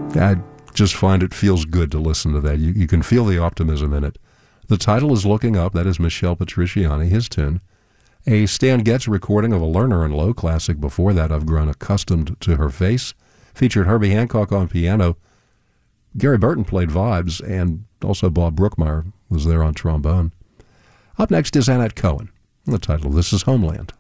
I just find it feels good to listen to that. You can feel the optimism in it. The title is Looking Up. That is Michel Petrucciani, his tune. A Stan Getz recording of a Lerner and Lowe classic before that, I've Grown Accustomed to Her Face, featured Herbie Hancock on piano. Gary Burton played vibes, and also Bob Brookmeyer was there on trombone. Up next is Annette Cohen. The title of this is Homeland.